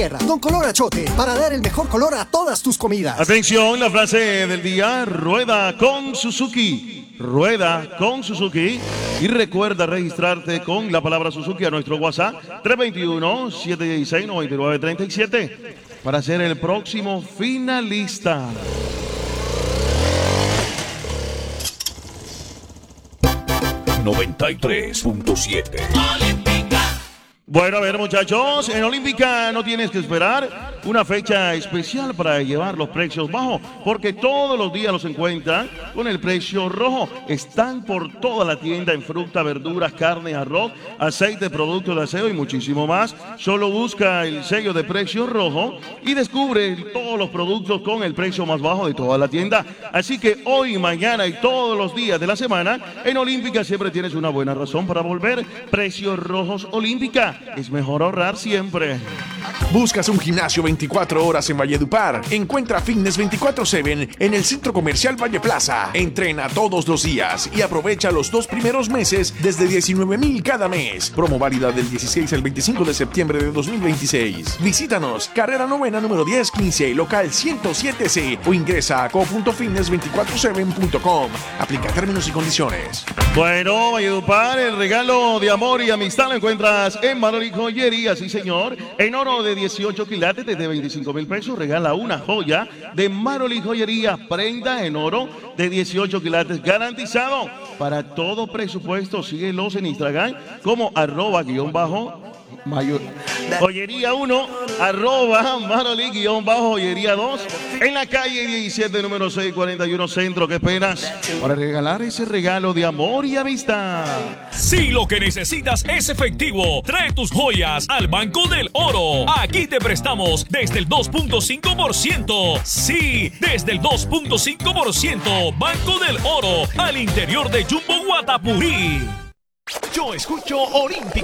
Con color achote, para dar el mejor color a todas tus comidas. Atención, la frase del día: rueda con Suzuki. Rueda con Suzuki. Y recuerda registrarte con la palabra Suzuki a nuestro WhatsApp 321-716-9937 para ser el próximo finalista. Bueno, a ver, muchachos, en Olímpica no tienes que esperar una fecha especial para llevar los precios bajos, porque todos los días los encuentran con el precio rojo. Están por toda la tienda en fruta, verduras, carne, arroz, aceite, productos de aseo y muchísimo más. Solo busca el sello de precio rojo y descubre todos los productos con el precio más bajo de toda la tienda. Así que hoy, mañana y todos los días de la semana, en Olímpica siempre tienes una buena razón para volver. Precios rojos Olímpica. Es mejor ahorrar siempre. ¿Buscas un gimnasio 24 horas en Valledupar? Encuentra Fitness 24/7 en el Centro Comercial Valle Plaza. Entrena todos los días y aprovecha los 2 primeros meses desde 19,000 cada mes. Promo válida del 16 al 25 de septiembre de 2026. Visítanos, carrera novena número 1015, local 107C, o ingresa a co.fitness247.com. Aplica términos y condiciones. Bueno, Valledupar, el regalo de amor y amistad lo encuentras en Maroli Joyería, sí señor. En oro de 18 quilates desde 25,000 pesos, regala una joya de Maroli Joyería, prenda en oro de 18 quilates garantizado para todo presupuesto. Síguelos en Instagram como @joyería 1, @Maroli_joyería 2, en la calle 17, número 641 Centro. ¿Qué esperas para regalar ese regalo de amor y amistad? Si lo que necesitas es efectivo, trae tus joyas al Banco del Oro. Aquí te prestamos desde el 2.5%. Sí, desde el 2.5%. Banco del Oro, al interior de Jumbo Guatapurí. Yo escucho Olímpica.